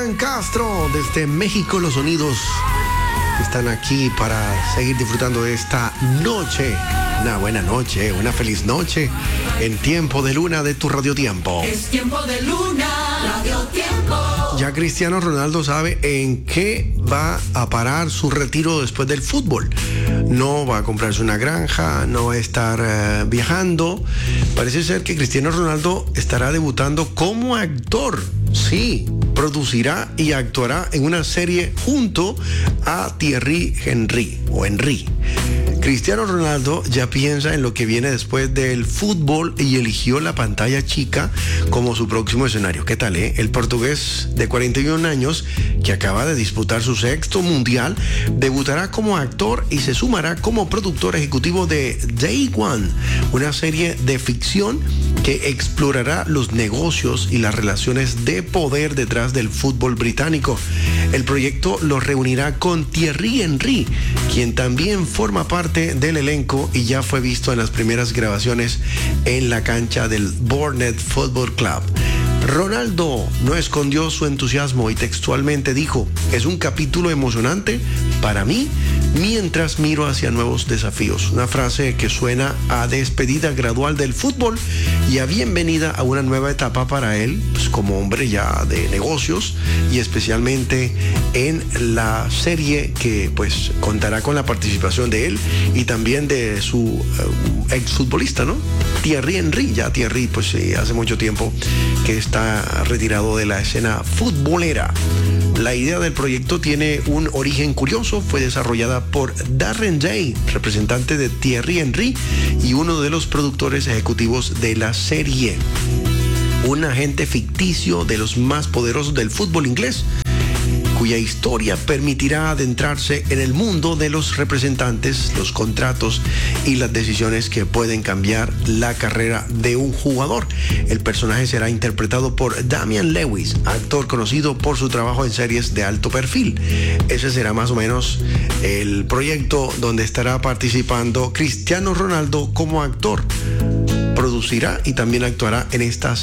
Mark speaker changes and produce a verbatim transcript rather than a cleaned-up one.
Speaker 1: Cristian Castro desde México, los sonidos están aquí para seguir disfrutando de esta noche. Una buena noche, una feliz noche en Tiempo de Luna de tu Radio Tiempo.
Speaker 2: Es Tiempo de Luna, Radio Tiempo.
Speaker 1: Ya Cristiano Ronaldo sabe en qué va a parar su retiro después del fútbol. No va a comprarse una granja, no va a estar uh, viajando. Parece ser que Cristiano Ronaldo estará debutando como actor. Sí, producirá y actuará en una serie junto a Thierry Henry o Henry. Cristiano Ronaldo ya piensa en lo que viene después del fútbol y eligió la pantalla chica como su próximo escenario. ¿Qué tal, eh? El portugués de cuarenta y un años, que acaba de disputar su sexto mundial, debutará como actor y se sumará como productor ejecutivo de Day One, una serie de ficción que explorará los negocios y las relaciones de poder detrás del fútbol británico. El proyecto lo reunirá con Thierry Henry, quien también forma parte del elenco y ya fue visto en las primeras grabaciones en la cancha del Bournemouth Football Club. Ronaldo no escondió su entusiasmo y textualmente dijo: es un capítulo emocionante para mí mientras miro hacia nuevos desafíos. Una frase que suena a despedida gradual del fútbol y a bienvenida a una nueva etapa para él, pues, como hombre ya de negocios, y especialmente en la serie que pues contará con la participación de él y también de su uh, exfutbolista, ¿no? Thierry Henry. Ya Thierry pues sí, hace mucho tiempo que está retirado de la escena futbolera. La idea del proyecto tiene un origen curioso. Fue desarrollada por Darren Day, representante de Thierry Henry y uno de los productores ejecutivos de la serie. Un agente ficticio de los más poderosos del fútbol inglés, cuya historia permitirá adentrarse en el mundo de los representantes, los contratos y las decisiones que pueden cambiar la carrera de un jugador. El personaje será interpretado por Damian Lewis, actor conocido por su trabajo en series de alto perfil. Ese será más o menos el proyecto donde estará participando Cristiano Ronaldo como actor. Producirá y también actuará en esta